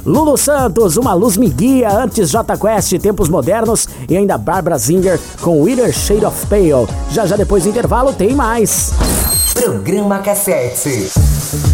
Lulu Santos, Uma Luz Me Guia, antes Jota Quest, Tempos Modernos e ainda Barbara Singer com Whiter Shade of Pale. Já depois do intervalo tem mais. Programa Cassete.